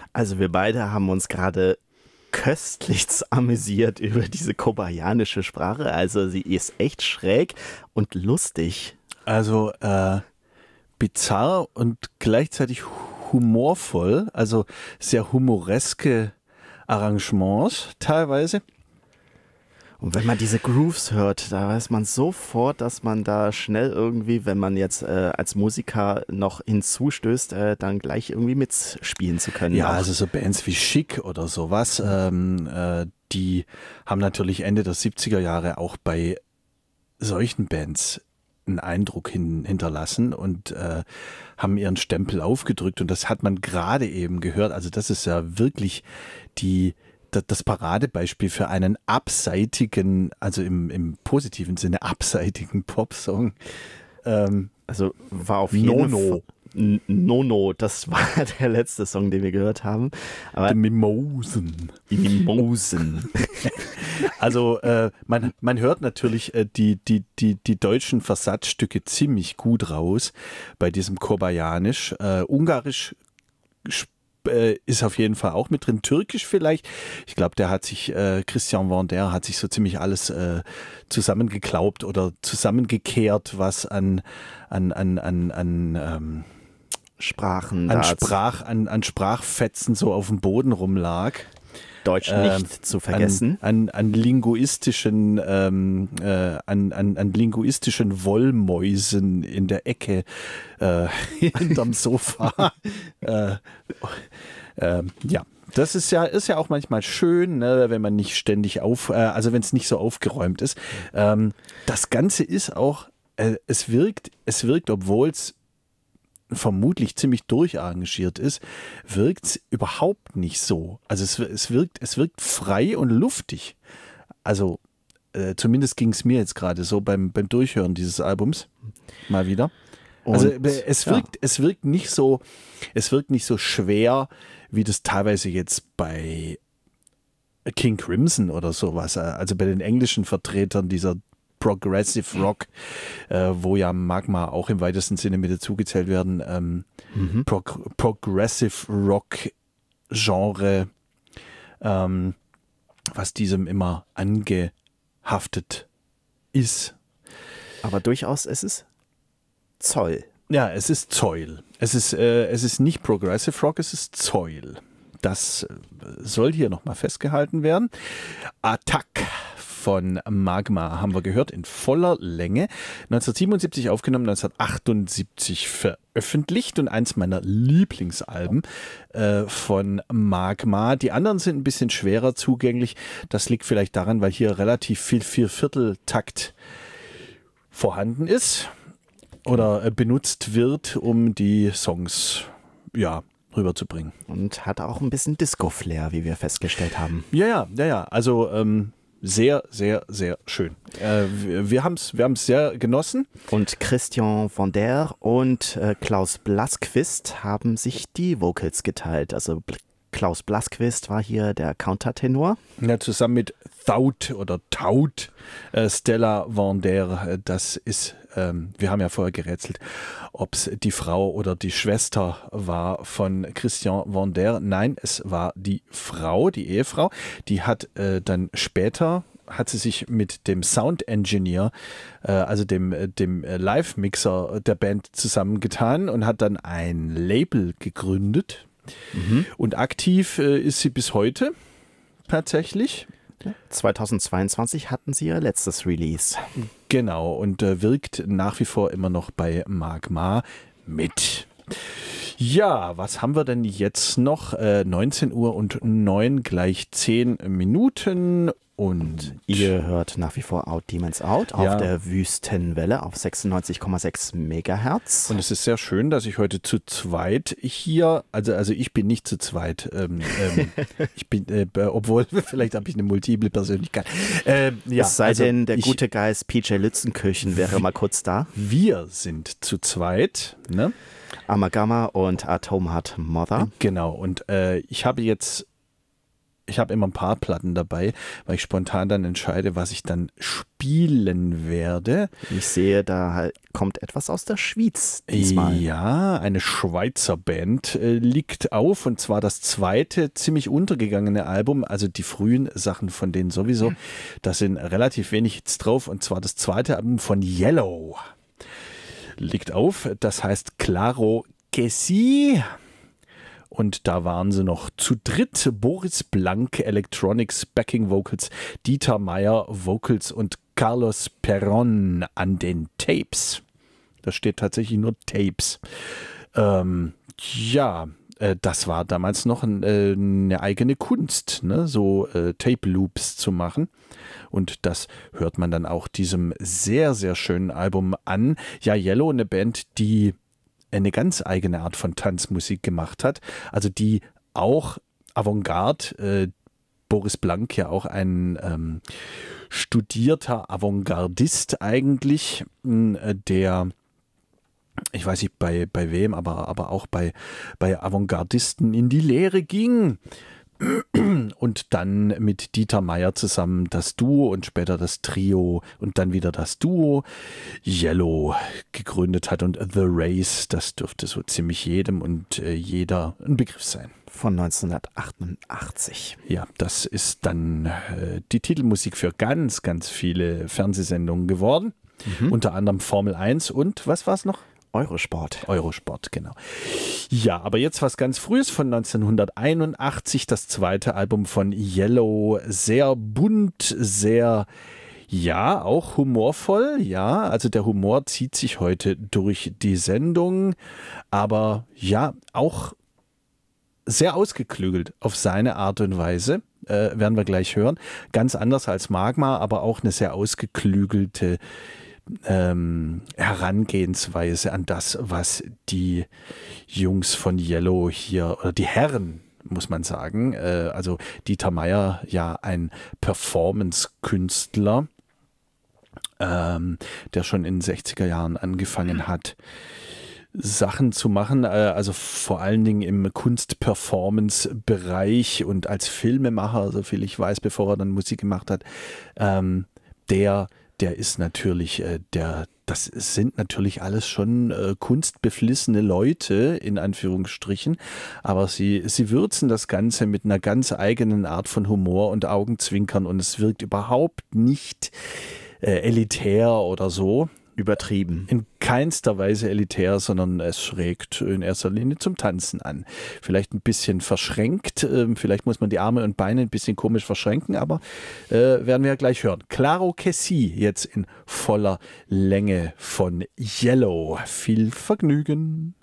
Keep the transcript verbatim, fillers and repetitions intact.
Also wir beide haben uns gerade köstlich amüsiert über diese koreanische Sprache. Also sie ist echt schräg und lustig. Also äh, bizarr und gleichzeitig humorvoll, also sehr humoreske Arrangements teilweise. Und wenn man diese Grooves hört, da weiß man sofort, dass man da schnell irgendwie, wenn man jetzt äh, als Musiker noch hinzustößt, äh, dann gleich irgendwie mitspielen zu können. Ja, auch. also so Bands wie Chic oder sowas, ähm, äh, die haben natürlich Ende der siebziger Jahre auch bei solchen Bands einen Eindruck hin, hinterlassen und äh, haben ihren Stempel aufgedrückt und das hat man gerade eben gehört. Also das ist ja wirklich die das Paradebeispiel für einen abseitigen, also im, im positiven Sinne abseitigen Popsong. Ähm, also war auf jeden Fall Nono, das war der letzte Song, den wir gehört haben. Aber die Mimosen. Die Mimosen. Also äh, man, man hört natürlich äh, die, die, die, die deutschen Versatzstücke ziemlich gut raus bei diesem Kobayanisch. Äh, Ungarisch ist auf jeden Fall auch mit drin. Türkisch vielleicht. Ich glaube, der hat sich, äh, Christian Vander hat sich so ziemlich alles äh, zusammengeklaubt oder zusammengekehrt, was an, an, an, an, an ähm, Sprachen, an, Sprach, an, an Sprachfetzen so auf dem Boden rumlag. Deutsch nicht äh, zu vergessen. An, an, an linguistischen, ähm, äh, an, an, an linguistischen Wollmäusen in der Ecke äh, hinterm Sofa. äh, äh, ja, das ist ja, ist ja auch manchmal schön, ne, wenn man nicht ständig auf, äh, also wenn es nicht so aufgeräumt ist. Ähm, das Ganze ist auch, äh, es wirkt, es wirkt, obwohl es vermutlich ziemlich durcharrangiert ist, wirkt es überhaupt nicht so. Also es, es, wirkt, es wirkt frei und luftig. Also äh, zumindest ging es mir jetzt gerade so beim, beim Durchhören dieses Albums mal wieder. Und, also es wirkt, ja. es wirkt nicht so, es wirkt nicht so schwer, wie das teilweise jetzt bei King Crimson oder sowas, also bei den englischen Vertretern dieser Progressive Rock, äh, wo ja Magma auch im weitesten Sinne mit dazugezählt werden, ähm, mhm. Pro- Progressive Rock Genre, ähm, was diesem immer angehaftet ist. Aber durchaus, es ist Zoll. Ja, es ist Zoll. Es ist, äh, es ist nicht Progressive Rock, es ist Zoll. Das soll hier nochmal festgehalten werden. Attack von Magma haben wir gehört in voller Länge. neunzehnhundertsiebenundsiebzig aufgenommen, neunzehnhundertachtundsiebzig veröffentlicht und eins meiner Lieblingsalben äh, von Magma. Die anderen sind ein bisschen schwerer zugänglich. Das liegt vielleicht daran, weil hier relativ viel Viervierteltakt vorhanden ist oder äh, benutzt wird, um die Songs, ja, rüberzubringen. Und hat auch ein bisschen Disco-Flair, wie wir festgestellt haben. Ja, ja, ja, ja. Also ähm, sehr, sehr, sehr schön. Äh, wir wir haben es wir haben's sehr genossen. Und Christian Vander und äh, Klaus Blasquist haben sich die Vocals geteilt. Also B- Klaus Blasquist war hier der Countertenor. Ja, zusammen mit Taut oder Taut äh, Stella Vander. Das ist, ähm, wir haben ja vorher gerätselt, ob es die Frau oder die Schwester war von Christian Vander. Nein, es war die Frau, die Ehefrau. Die hat äh, dann später, hat sie sich mit dem Sound Engineer, äh, also dem, dem Live-Mixer der Band zusammengetan und hat dann ein Label gegründet. Mhm. Und aktiv äh, ist sie bis heute tatsächlich. zweitausendzweiundzwanzig hatten sie ihr letztes Release. Genau, und äh, wirkt nach wie vor immer noch bei Magma mit. Ja, was haben wir denn jetzt noch? Äh, neunzehn Uhr und neun gleich zehn Minuten. Und ihr hört nach wie vor Out Demons Out auf ja. der Wüstenwelle auf sechsundneunzig Komma sechs Megahertz. Und es ist sehr schön, dass ich heute zu zweit hier, also, also ich bin nicht zu zweit, ähm, ähm, ich bin, äh, obwohl, vielleicht habe ich eine multiple Persönlichkeit. Ähm, ja, es sei also denn, der ich, gute Geist P J Lützenkirchen wäre mal kurz da. Wir sind zu zweit, ne? Amagama und Atom Heart Mother. Genau, und äh, ich habe jetzt ich habe immer ein paar Platten dabei, weil ich spontan dann entscheide, was ich dann spielen werde. Ich sehe, da halt kommt etwas aus der Schweiz diesmal. Ja, eine Schweizer Band äh, liegt auf, und zwar das zweite ziemlich untergegangene Album, also die frühen Sachen von denen sowieso. Da sind relativ wenig Hits drauf, und zwar das zweite Album von Yellow liegt auf. Das heißt Claro que sí. Und da waren sie noch zu dritt. Boris Blank, Electronics, Backing Vocals, Dieter Meier, Vocals und Carlos Perron an den Tapes. Da steht tatsächlich nur Tapes. Ähm, ja, äh, das war damals noch ein, äh, eine eigene Kunst, ne? so äh, Tape-Loops zu machen. Und das hört man dann auch diesem sehr, sehr schönen Album an. Ja, Yellow, eine Band, die eine ganz eigene Art von Tanzmusik gemacht hat, also die auch Avantgarde, äh, Boris Blank ja auch ein ähm, studierter Avantgardist eigentlich, äh, der, ich weiß nicht bei, bei wem, aber, aber auch bei, bei Avantgardisten in die Lehre ging. Und dann mit Dieter Meier zusammen das Duo und später das Trio und dann wieder das Duo Yellow gegründet hat. Und The Race, das dürfte so ziemlich jedem und äh, jeder ein Begriff sein. Von neunzehnhundertachtundachtzig. Ja, das ist dann äh, die Titelmusik für ganz, ganz viele Fernsehsendungen geworden. Mhm. Unter anderem Formel eins und was war es noch? Eurosport. Eurosport, genau. Ja, aber jetzt was ganz Frühes von neunzehnhunderteinundachtzig, das zweite Album von Yellow. Sehr bunt, sehr, ja, auch humorvoll. Ja, also der Humor zieht sich heute durch die Sendung, aber ja, auch sehr ausgeklügelt auf seine Art und Weise. Äh, werden wir gleich hören. Ganz anders als Magma, aber auch eine sehr ausgeklügelte Ähm, Herangehensweise an das, was die Jungs von Yellow hier, oder die Herren, muss man sagen, äh, also Dieter Meier, ja ein Performance-Künstler, ähm, der schon in den sechziger Jahren angefangen hat, Sachen zu machen, äh, also vor allen Dingen im Kunst-Performance-Bereich und als Filmemacher, soviel ich weiß, bevor er dann Musik gemacht hat, ähm, der Der ist natürlich, äh, der, das sind natürlich alles schon äh, kunstbeflissene Leute, in Anführungsstrichen, aber sie, sie würzen das Ganze mit einer ganz eigenen Art von Humor und Augenzwinkern, und es wirkt überhaupt nicht äh, elitär oder so. Übertrieben. In keinster Weise elitär, sondern es regt in erster Linie zum Tanzen an. Vielleicht ein bisschen verschränkt, äh, vielleicht muss man die Arme und Beine ein bisschen komisch verschränken, aber äh, werden wir ja gleich hören. Claro que sí, jetzt in voller Länge von Yellow. Viel Vergnügen.